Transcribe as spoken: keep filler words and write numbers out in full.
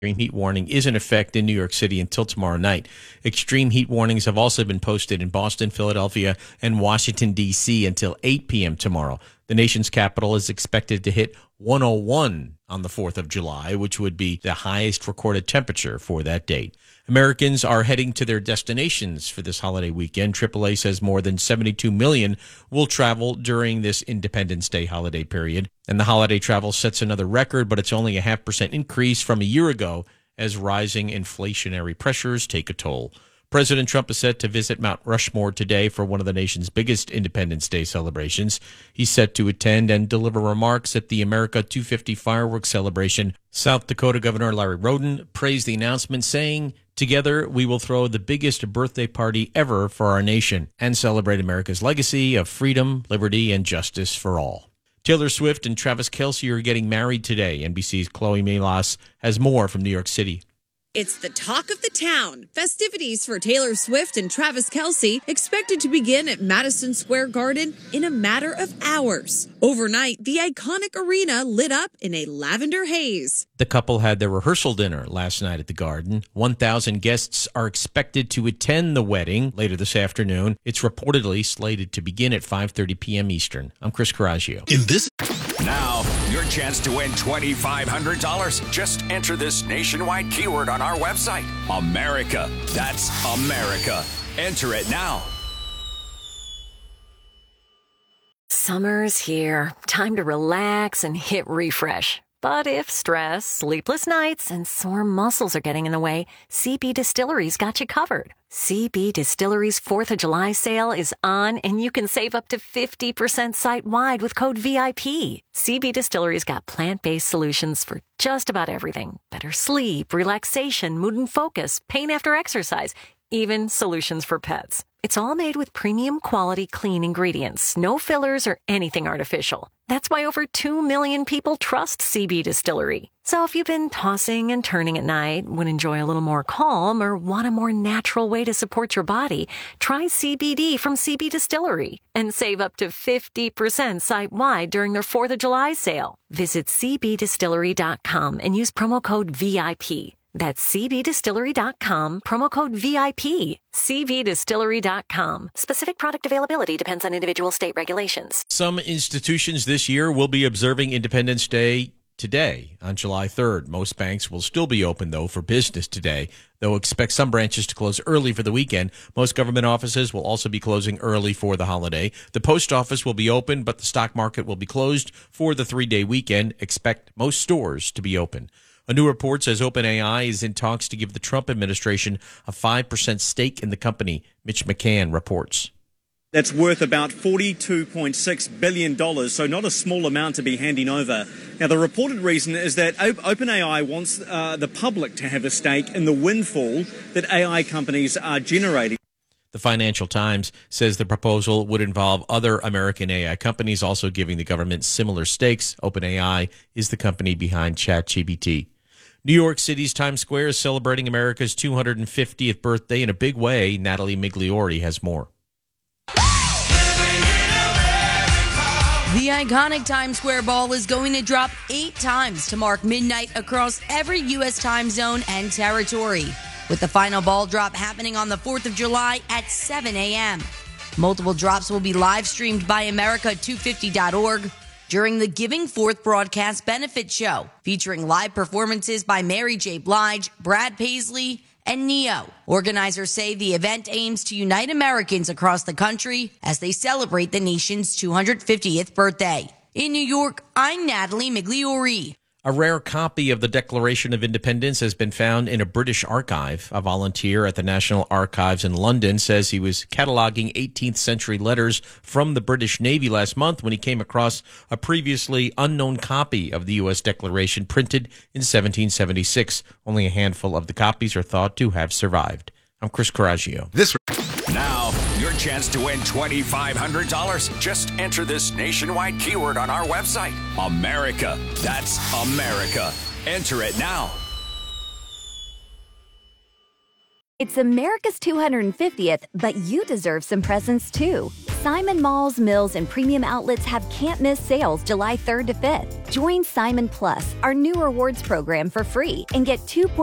Extreme heat warning is in effect in New York City until tomorrow night. Extreme heat warnings have also been posted in Boston, Philadelphia, and Washington, D C until eight p.m. tomorrow. The nation's capital is expected to hit one oh one on the fourth of July, which would be the highest recorded temperature for that date. Americans are heading to their destinations for this holiday weekend. triple A says more than seventy-two million will travel during this Independence Day holiday period. And the holiday travel sets another record, but it's only a half percent increase from a year ago as rising inflationary pressures take a toll. President Trump is set to visit Mount Rushmore today for one of the nation's biggest Independence Day celebrations. He's set to attend and deliver remarks at the America two fifty fireworks celebration. South Dakota Governor Larry Roden praised the announcement, saying, "Together, we will throw the biggest birthday party ever for our nation and celebrate America's legacy of freedom, liberty, and justice for all." Taylor Swift and Travis Kelce are getting married today. N B C's Chloe Melas has more from New York City. It's the talk of the town. Festivities for Taylor Swift and Travis Kelce expected to begin at Madison Square Garden in a matter of hours. Overnight, the iconic arena lit up in a lavender haze. The couple had their rehearsal dinner last night at the Garden. one thousand guests are expected to attend the wedding later this afternoon. It's reportedly slated to begin at five thirty p.m. Eastern. I'm Chris Coraggio. In this... Now, your chance to win two thousand five hundred dollars. Just enter this nationwide keyword on our website. America. That's America. Enter it now. Summer's here. Time to relax and hit refresh. But if stress, sleepless nights, and sore muscles are getting in the way, C B Distillery's got you covered. C B Distillery's fourth of July sale is on, and you can save up to fifty percent site-wide with code V I P. C B Distillery's got plant-based solutions for just about everything. Better sleep, relaxation, mood and focus, pain after exercise, even solutions for pets. It's all made with premium quality clean ingredients, no fillers or anything artificial. That's why over two million people trust C B Distillery. So if you've been tossing and turning at night, would enjoy a little more calm, or want a more natural way to support your body, try C B D from C B Distillery and save up to fifty percent site-wide during their fourth of July sale. Visit c b distillery dot com and use promo code V I P. That's c b distillery dot com, promo code V I P. c b distillery dot com. Specific product availability depends on individual state regulations. Some institutions this year will be observing Independence Day today on July third. Most banks will still be open, though, for business today, though expect some branches to close early for the weekend. Most government offices will also be closing early for the holiday. The post office will be open, but the stock market will be closed for the three-day weekend. Expect most stores to be open. A new report says OpenAI is in talks to give the Trump administration a five percent stake in the company. Mitch McCann reports. That's worth about forty-two point six billion dollars, so not a small amount to be handing over. Now, the reported reason is that OpenAI wants uh, the public to have a stake in the windfall that A I companies are generating. The Financial Times says the proposal would involve other American A I companies also giving the government similar stakes. OpenAI is the company behind ChatGPT. New York City's Times Square is celebrating America's two hundred fiftieth birthday in a big way. Natalie Migliori has more. The iconic Times Square Ball is going to drop eight times to mark midnight across every U S time zone and territory, with the final ball drop happening on the fourth of July at seven a.m. Multiple drops will be live streamed by America two fifty dot org during the Giving Forth broadcast benefit show, featuring live performances by Mary J. Blige, Brad Paisley, and Neo. Organizers say the event aims to unite Americans across the country as they celebrate the nation's two hundred fiftieth birthday. In New York, I'm Natalie Migliori. A rare copy of the Declaration of Independence has been found in a British archive. A volunteer at the National Archives in London says he was cataloging eighteenth century letters from the British Navy last month when he came across a previously unknown copy of the U S Declaration printed in seventeen seventy-six. Only a handful of the copies are thought to have survived. I'm Chris Coraggio. This Now, your chance to win two thousand five hundred dollars. Just enter this nationwide keyword on our website. America. That's America. Enter it now. It's America's two hundred fiftieth, but you deserve some presents too. Simon Malls, Mills, and Premium Outlets have can't-miss sales July third to fifth. Join Simon Plus, our new rewards program, for free and get two